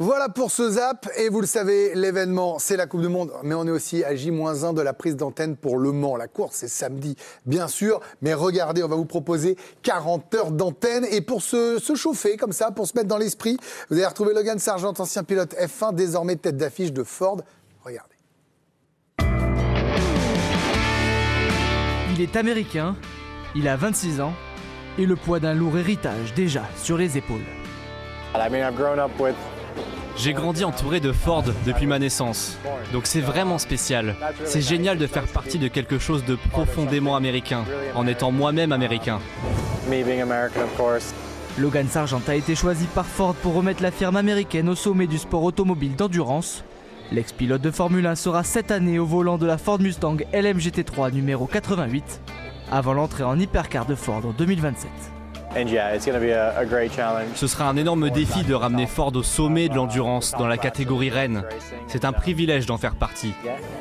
Voilà pour ce zap, et vous le savez, l'événement, c'est la Coupe du Monde, mais on est aussi à J-1 de la prise d'antenne pour Le Mans. La course, c'est samedi, bien sûr, mais regardez, on va vous proposer 40 heures d'antenne, et pour se chauffer comme ça, pour se mettre dans l'esprit, vous allez retrouver Logan Sargent, ancien pilote F1, désormais tête d'affiche de Ford. Regardez. Il est américain, il a 26 ans, et le poids d'un lourd héritage déjà sur les épaules. J'ai grandi entouré de Ford depuis ma naissance, donc c'est vraiment spécial. C'est génial de faire partie de quelque chose de profondément américain, en étant moi-même américain. Logan Sargent a été choisi par Ford pour remettre la firme américaine au sommet du sport automobile d'endurance. L'ex-pilote de Formule 1 sera cette année au volant de la Ford Mustang LMGT3 numéro 88, avant l'entrée en hypercar de Ford en 2027. Ce sera un énorme défi de ramener Ford au sommet de l'endurance dans la catégorie reine. C'est un privilège d'en faire partie.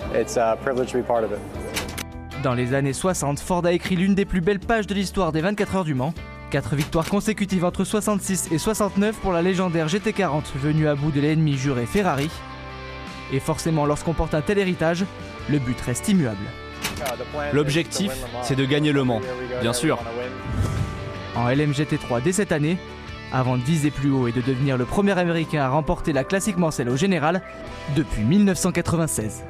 Dans les années 60, Ford a écrit l'une des plus belles pages de l'histoire des 24 heures du Mans. 4 victoires consécutives entre 66 et 69 pour la légendaire GT40 venue à bout de l'ennemi juré Ferrari. Et forcément, lorsqu'on porte un tel héritage, le but reste immuable. L'objectif, c'est de gagner Le Mans, bien sûr. En LMGT3 dès cette année, avant de viser plus haut et de devenir le premier américain à remporter la Classique Mansell au général depuis 1996.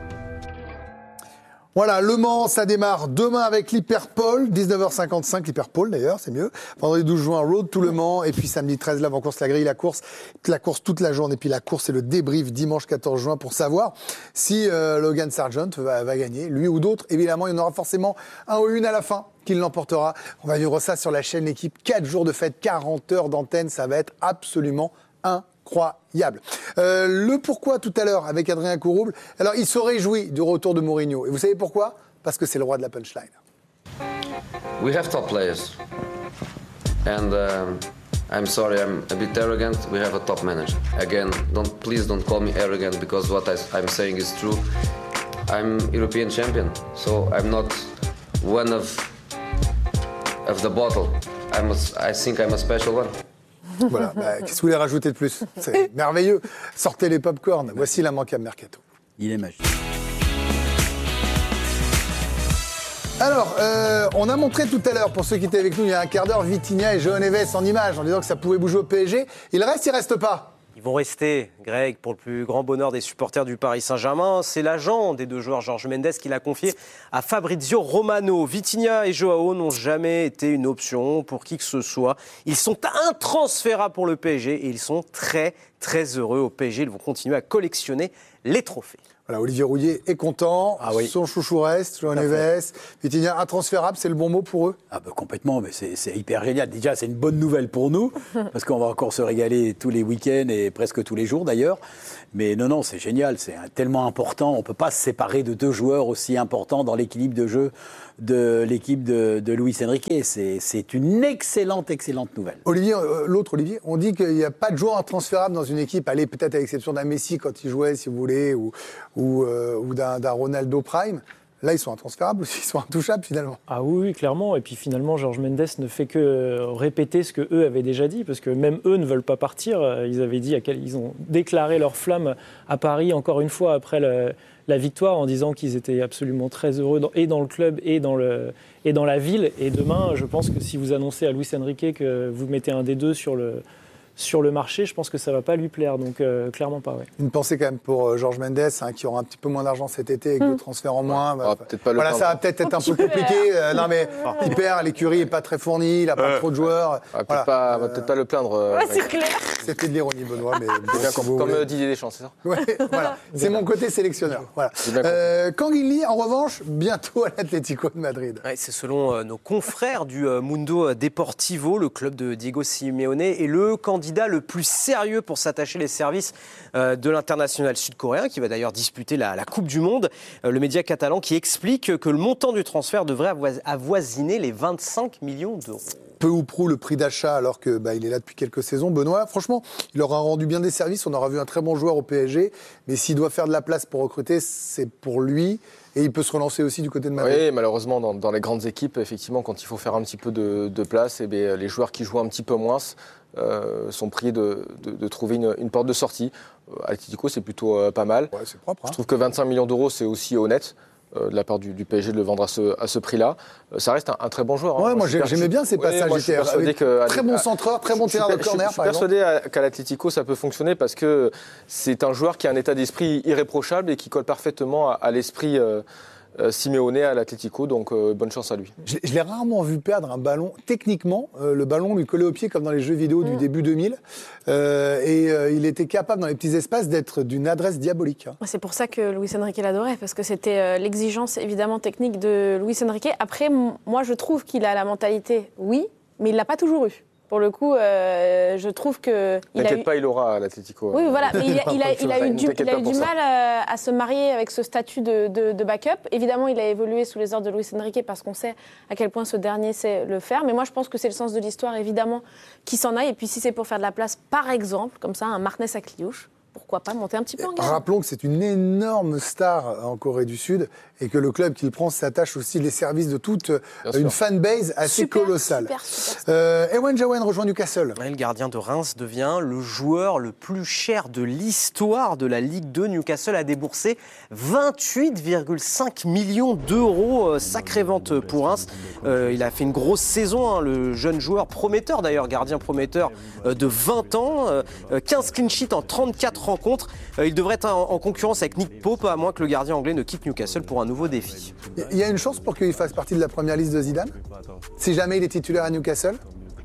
Voilà, Le Mans, ça démarre demain avec l'Hyperpole, 19h55, l'Hyperpole d'ailleurs, c'est mieux. Vendredi 12 juin, Road to Le Mans, et puis samedi 13, l'avant-course, la grille, la course toute la journée, et puis la course et le débrief dimanche 14 juin pour savoir si Logan Sargent va gagner, lui ou d'autres. Évidemment, il y en aura forcément un ou une à la fin qui l'emportera. On va vivre ça sur la chaîne L'équipe, 4 jours de fête, 40 heures d'antenne, ça va être absolument incroyable. Le pourquoi tout à l'heure avec Adrien Courouble. Alors, il se réjouit du retour de Mourinho. Et vous savez pourquoi ? Parce que c'est le roi de la punchline. We have top players. And I'm sorry, I'm a bit arrogant. We have a top manager. Again, please don't call me arrogant because what I'm saying is true. I'm European champion, so I'm not one of the bottle. I think I'm a special one. Voilà, qu'est-ce que vous voulez rajouter de plus ? C'est merveilleux. Sortez les pop-corn. Voici l'immanquable Mercato. Il est magique. Alors, on a montré tout à l'heure, pour ceux qui étaient avec nous il y a un quart d'heure, Vitinha et Johan Neves en images, en disant que ça pouvait bouger au PSG. Il reste pas ? Ils vont rester, Greg, pour le plus grand bonheur des supporters du Paris Saint-Germain. C'est l'agent des deux joueurs, Jorge Mendes, qui l'a confié à Fabrizio Romano. Vitinha et Joao n'ont jamais été une option pour qui que ce soit. Ils sont intransférables pour le PSG et ils sont très, très heureux au PSG. Ils vont continuer à collectionner les trophées. Voilà, Olivier Rouillet est content, oui. Son chouchou reste, Johan Neves, Vitinha intransférable, c'est le bon mot pour eux ? Complètement, mais c'est hyper génial. Déjà, c'est une bonne nouvelle pour nous, parce qu'on va encore se régaler tous les week-ends et presque tous les jours d'ailleurs. Mais non, c'est génial, c'est tellement important. On ne peut pas se séparer de deux joueurs aussi importants dans l'équilibre de jeu de l'équipe de Luis Enrique. C'est une excellente nouvelle. Olivier, l'autre Olivier, on dit qu'il n'y a pas de joueur intransférable dans une équipe. Allez, peut-être à l'exception d'un Messi quand il jouait, si vous voulez, ou d'un Ronaldo Prime. Là, ils sont intransférables aussi, ils sont intouchables finalement. Ah oui, clairement. Et puis finalement, Jorge Mendes ne fait que répéter ce que eux avaient déjà dit, parce que même eux ne veulent pas partir. Ils ont déclaré leur flamme à Paris encore une fois après la victoire, en disant qu'ils étaient absolument très heureux dans le club et dans la ville. Et demain, je pense que si vous annoncez à Luis Enrique que vous mettez un des deux sur le marché, je pense que ça ne va pas lui plaire, donc clairement pas. Ouais. Une pensée quand même pour Jorge Mendes, qui aura un petit peu moins d'argent cet été avec le transfert en moins. Ça va peut-être être un peu compliqué. Non mais il perd, l'écurie n'est pas très fournie, il n'a pas trop de joueurs. On va peut-être pas le plaindre. C'est clair. C'était de l'ironie, Benoît. Mais comme Didier Deschamps, c'est ça ? Ouais, voilà. C'est mon côté sélectionneur. Voilà. Canguilhy, en revanche, bientôt à l'Atlético de Madrid. Ouais, c'est selon nos confrères du Mundo Deportivo, le club de Diego Simeone, et le candidat le plus sérieux pour s'attacher les services de l'international sud-coréen, qui va d'ailleurs disputer la Coupe du Monde. Le média catalan qui explique que le montant du transfert devrait avoisiner les 25 millions d'euros. Peu ou prou le prix d'achat alors que il est là depuis quelques saisons. Benoît, franchement, il aura rendu bien des services. On aura vu un très bon joueur au PSG, mais s'il doit faire de la place pour recruter, c'est pour lui. Et il peut se relancer aussi du côté de Madrid. Oui, malheureusement, dans les grandes équipes, effectivement, quand il faut faire un petit peu de place, les joueurs qui jouent un petit peu moins sont priés de trouver une porte de sortie. Atletico, c'est plutôt pas mal. Ouais, c'est propre. Je trouve que 25 millions d'euros, c'est aussi honnête. De la part du PSG de le vendre à ce prix-là. Ça reste un très bon joueur. Ouais, moi j'aimais bien ces passages. Moi, je suis persuadé que très bon centreur, très bon tireur de corner. Je suis persuadé qu'à l'Atlético ça peut fonctionner parce que c'est un joueur qui a un état d'esprit irréprochable et qui colle parfaitement à l'esprit Simeone à l'Atlético, donc bonne chance à lui. Je l'ai rarement vu perdre un ballon. Techniquement, le ballon lui collait au pied comme dans les jeux vidéo du début 2000. Il était capable, dans les petits espaces, d'être d'une adresse diabolique. C'est pour ça que Luis Enrique l'adorait, parce que c'était l'exigence évidemment technique de Luis Enrique. Après, moi je trouve qu'il a la mentalité, oui, mais il ne l'a pas toujours eu. Pour le coup, je trouve que... T'inquiète pas, il aura à l'Atlético. Oui, voilà, mais il a eu du mal à se marier avec ce statut de backup. Évidemment, il a évolué sous les ordres de Luis Enrique parce qu'on sait à quel point ce dernier sait le faire. Mais moi, je pense que c'est le sens de l'histoire, évidemment, qui s'en aille. Et puis, si c'est pour faire de la place, par exemple, comme ça, un Marnès à Cliouche, pourquoi pas monter un petit peu en gamme. Rappelons que c'est une énorme star en Corée du Sud et que le club qu'il prend s'attache aussi les services de toute une fanbase assez colossale. Ewan Jawen rejoint Newcastle. Ouais, le gardien de Reims devient le joueur le plus cher de l'histoire de la Ligue 2. Newcastle a déboursé 28,5 millions d'euros. Sacrée vente pour Reims. Il a fait une grosse saison, le jeune joueur prometteur d'ailleurs, gardien prometteur de 20 ans. 15 clean sheets en 34 rencontres. Il devrait être en concurrence avec Nick Pope, à moins que le gardien anglais ne quitte Newcastle pour un nouveau défi. Il y a une chance pour qu'il fasse partie de la première liste de Zidane, si jamais il est titulaire à Newcastle.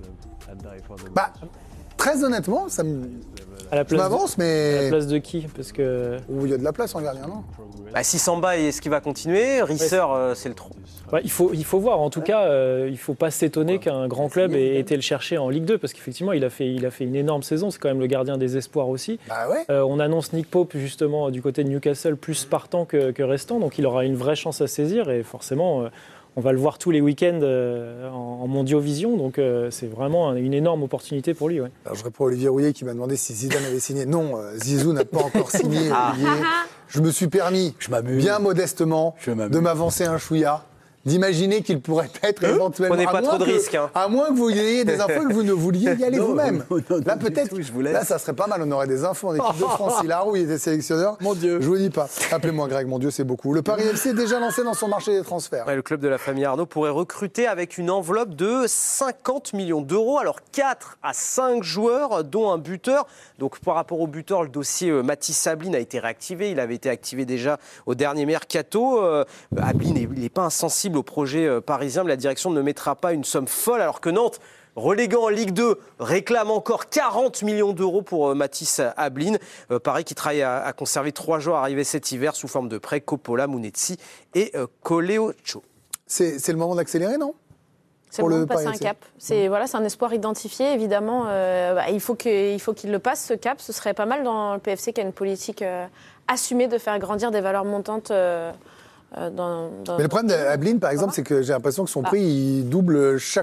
Très honnêtement, ça m'avance, mais... À la place de qui? Parce que... Il y a de la place en gardien, non? Si Samba est-ce qu'il va continuer, Risser, c'est le trop. Il faut voir. En tout cas, il ne faut pas s'étonner qu'un grand club ait été le chercher en Ligue 2, parce qu'effectivement, il a fait une énorme saison. C'est quand même le gardien des espoirs aussi. On annonce Nick Pope, justement, du côté de Newcastle, plus partant que restant. Donc, il aura une vraie chance à saisir. Et forcément, on va le voir tous les week-ends en Mondiovision. Donc, c'est vraiment une énorme opportunité pour lui. Ouais. Alors, je réponds à Olivier Rouillet qui m'a demandé si Zidane avait signé. Non, Zizou n'a pas encore signé, Olivier. Je me suis permis, bien modestement, de m'avancer un chouïa, d'imaginer qu'il pourrait être éventuellement... Prenez pas trop de risques. À moins que vous ayez des infos que vous ne vouliez y aller vous-même. Là, peut-être, là, ça serait pas mal. On aurait des infos en équipe de France. Si Laroux était sélectionneur, mon Dieu. Je vous dis pas. Appelez-moi Greg, mon Dieu, c'est beaucoup. Le Paris FC est déjà lancé dans son marché des transferts. Le club de la famille Arnaud pourrait recruter avec une enveloppe de 50 millions d'euros. Alors, 4 à 5 joueurs, dont un buteur. Donc, par rapport au buteur, le dossier Mathis Sablin a été réactivé. Il avait été activé déjà au dernier mercato. Ablin, il n'est pas insensible au projet parisien, mais la direction ne mettra pas une somme folle, alors que Nantes, reléguant en Ligue 2, réclame encore 40 millions d'euros pour Mathis Ablin. Paris qui travaille à conserver 3 joueurs arrivés cet hiver sous forme de prêt, Coppola, Munetsi et Coleocho. C'est le moment d'accélérer, non? C'est le moment de passer un cap. C'est un espoir identifié, évidemment. Il faut qu'il le passe, ce cap. Ce serait pas mal dans le PFC qui a une politique assumée de faire grandir des valeurs montantes. Mais le problème d'Ablin, par exemple, c'est que j'ai l'impression que son prix, il double chaque